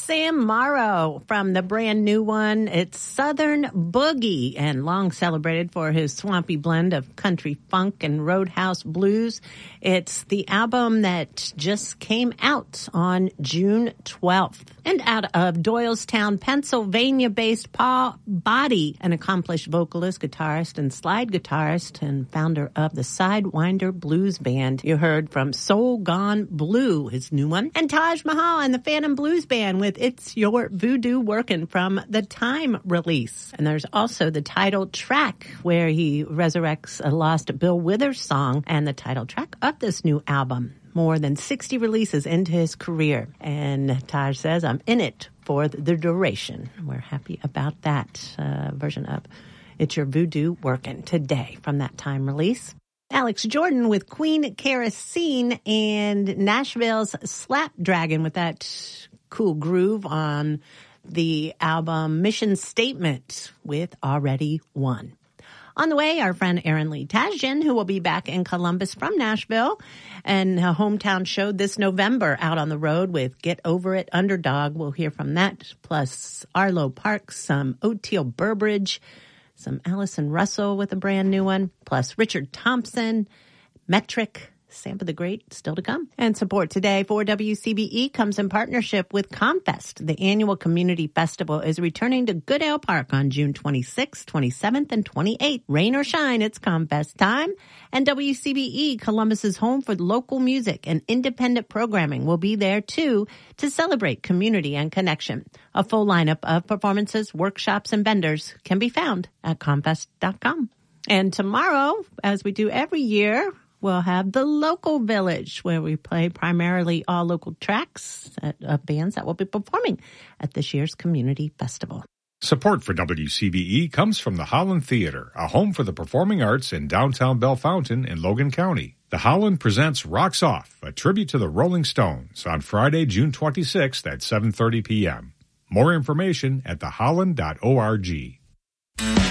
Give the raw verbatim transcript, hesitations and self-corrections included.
Sam Morrow from the brand new one. It's Southern Boogie, and long celebrated for his swampy blend of country funk and roadhouse blues. It's the album that just came out on June twelfth. And out of Doylestown, Pennsylvania-based Paul Body, an accomplished vocalist, guitarist, and slide guitarist, and founder of the Sidewinder Blues Band. You heard from Soul Gone Blue, his new one, and Taj Mahal and the Phantom Blues Band with It's Your Voodoo Workin' from the Time release. And there's also the title track where he resurrects a lost Bill Withers song and the title track of this new album. More than sixty releases into his career. And Taj says, I'm in it for the duration. We're happy about that uh, version of It's Your Voodoo Workin' today from that Time release. Alex Jordan with Queen Kerosene and Nashville's Slapdragon with that cool groove on the album Mission Statement with Already Won. On the way, our friend Aaron Lee Tasjan, who will be back in Columbus from Nashville, and a hometown show this November out on the road with Get Over It Underdog. We'll hear from that, plus Arlo Parks, some Oteil Burbridge, some Allison Russell with a brand new one, plus Richard Thompson, Metric, Sampa the Great, still to come. And support today for W C B E comes in partnership with Comfest. The annual community festival is returning to Goodale Park on June twenty-sixth, twenty-seventh, and twenty-eighth. Rain or shine, it's Comfest time. And W C B E, Columbus's home for local music and independent programming, will be there too to celebrate community and connection. A full lineup of performances, workshops, and vendors can be found at comfest dot com. And tomorrow, as we do every year, we'll have the Local Village, where we play primarily all local tracks of bands that will be performing at this year's Community Festival. Support for W C B E comes from the Holland Theater, a home for the performing arts in downtown Bellefontaine in Logan County. The Holland presents Rocks Off, a tribute to the Rolling Stones, on Friday, June twenty-sixth at seven thirty p.m. More information at the holland dot org.